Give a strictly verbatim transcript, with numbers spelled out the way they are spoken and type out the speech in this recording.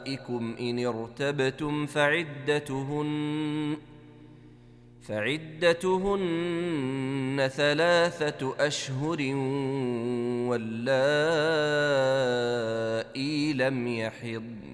نسائكم إن ارتبتم فعدتهن فعدتهن ثلاثة أشهر واللائي لم يحضن